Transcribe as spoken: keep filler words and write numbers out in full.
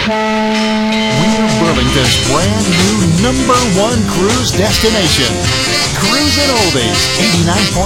We're Burlington's brand new number one cruise destination. Cruisin' Oldies, eighty-nine point